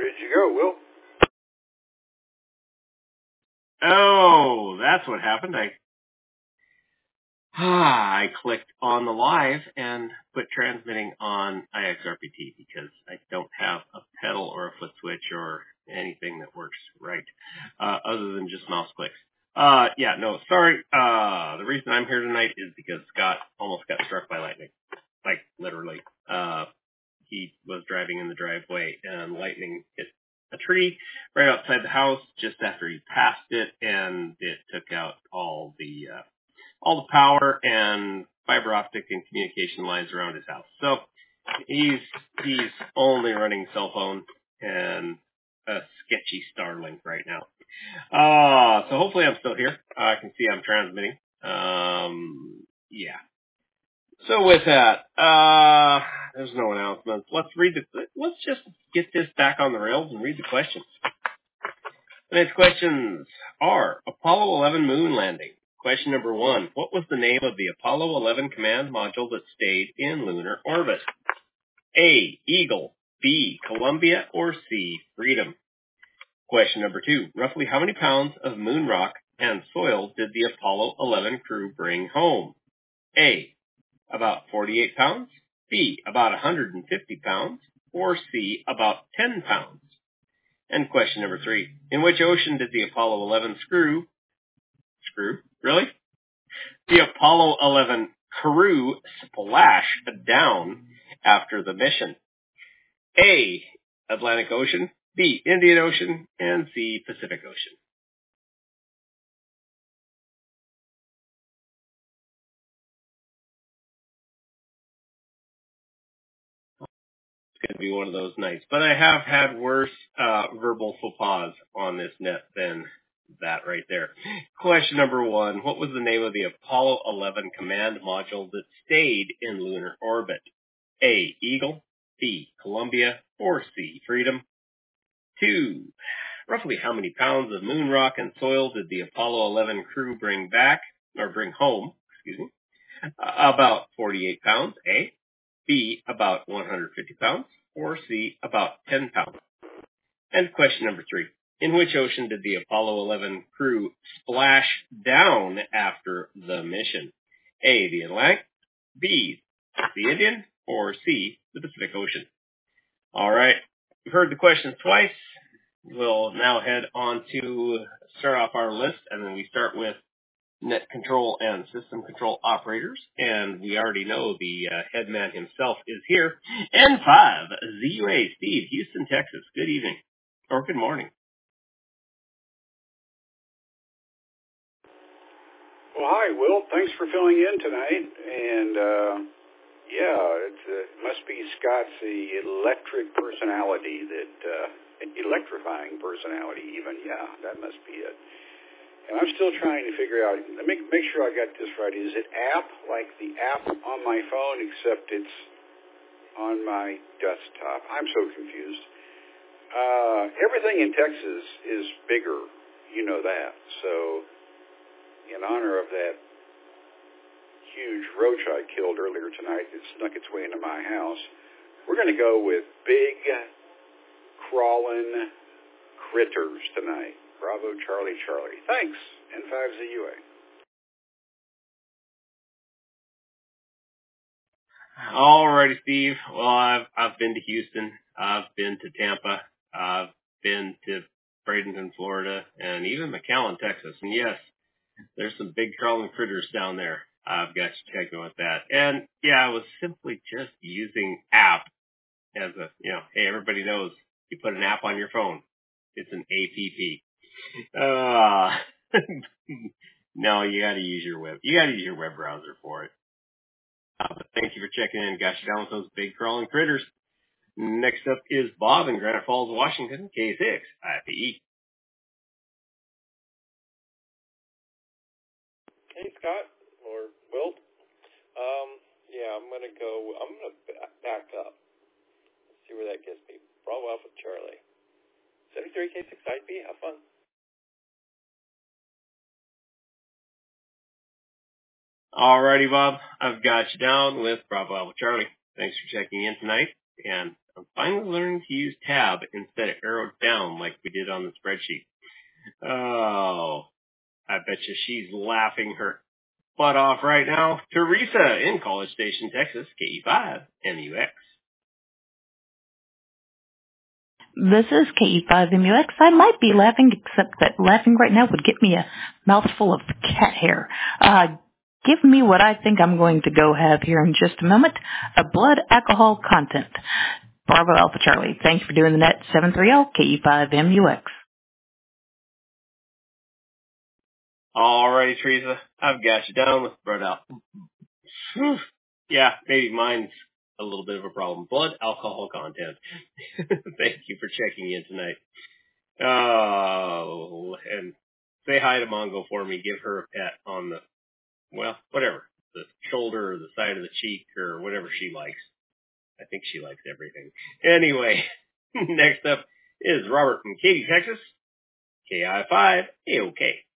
Where did you go, Will? Oh, that's what happened. I clicked on the live and put transmitting on IXRPT because I don't have a pedal or a foot switch or anything that works right, other than just mouse clicks. Sorry. The reason I'm here tonight is because Scott almost got struck by lightning. Like, literally. He was driving in the driveway and lightning hit a tree right outside the house just after he passed it, and it took out all the power and fiber optic and communication lines around his house. So he's only running cell phone and a sketchy Starlink right now. So hopefully I'm still here. I can see I'm transmitting. Yeah. So with that, there's no announcements. Let's just get this back on the rails and read the questions. The next questions are Apollo 11 moon landing. Question number 1. What was the name of the Apollo 11 command module that stayed in lunar orbit? A. Eagle. B. Columbia. Or C. Freedom. Question number 2. Roughly how many pounds of moon rock and soil did the Apollo 11 crew bring home? A. About 48 pounds. B. About 150 pounds. Or C. About 10 pounds. And question number 3. In which ocean did the Apollo 11 Really? The Apollo 11 crew splashed down after the mission? A. Atlantic Ocean. B. Indian Ocean. And C. Pacific Ocean. It's going to be one of those nights. But I have had worse verbal faux pas on this net than that right there. Question number 1. What was the name of the Apollo 11 command module that stayed in lunar orbit? A. Eagle. B. Columbia. Or C. Freedom. 2. Roughly how many pounds of moon rock and soil did the Apollo 11 crew bring home? About 48 pounds. A. B. About 150 pounds. Or C. About 10 pounds. And question number 3. In which ocean did the Apollo 11 crew splash down after the mission? A. The Atlantic. B. The Indian. Or C. The Pacific Ocean. All right. You've heard the questions twice. We'll now head on to start off our list, and then we start with net control and system control operators. And we already know the head man himself is here. N5, ZUA, Steve, Houston, Texas. Good evening. Or good morning. Well, hi, Will. Thanks for filling in tonight. And, it must be Scott's electric personality electrifying personality even. Yeah, that must be it. And I'm still trying to figure out, make sure I got this right. Is it app, like the app on my phone, except it's on my desktop? I'm so confused. Everything in Texas is bigger. You know that. So in honor of that huge roach I killed earlier tonight that snuck its way into my house, we're going to go with big crawling critters tonight. Bravo, Charlie, Charlie. Thanks, N5ZUA. Alrighty, Steve. Well, I've been to Houston. I've been to Tampa. I've been to Bradenton, Florida, and even McAllen, Texas. And yes, there's some big crawling critters down there. I've got you checking with that. And yeah, I was simply just using app as hey, everybody knows you put an app on your phone. It's an app. No, you gotta use your web browser for it. But thank you for checking in. Got you down with those big crawling critters. Next up is Bob in Granite Falls, Washington, K6, IPE. Hey, Scott, or Wilt. I'm going to back up. Let's see where that gets me. Bravo Alpha Charlie. 73K6 IP, have fun. Alrighty, Bob. I've got you down with Bravo Alpha Charlie. Thanks for checking in tonight. And I'm finally learning to use tab instead of arrow down like we did on the spreadsheet. Oh, I bet you she's laughing her butt off right now. Teresa in College Station, Texas, KE5 MUX. This is KE5MUX. I might be laughing, except that laughing right now would get me a mouthful of cat hair. Give me what I think I'm going to go have here in just a moment. A blood alcohol content. Bravo Alpha Charlie. Thanks for doing the net. 730 KE5MUX. Alrighty, Teresa. I've got you down with blood alcohol. Yeah, maybe mine's a little bit of a problem. Blood alcohol content. Thank you for checking in tonight. Oh, and say hi to Mongo for me. Give her a pat on the, well, whatever, the shoulder or the side of the cheek or whatever she likes. I think she likes everything. Anyway, next up is Robert from Katy, Texas. KI5, AOK.